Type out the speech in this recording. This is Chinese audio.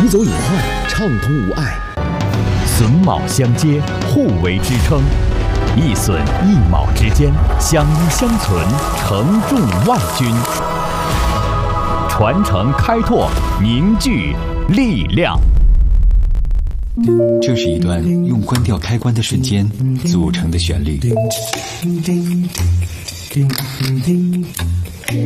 一走一换，畅通无碍。 榫卯相接，互为支撑，一榫一卯之间相依相存，承重万钧。传承开拓，凝聚力量。 这是一段用关掉开关的瞬间组成的旋律。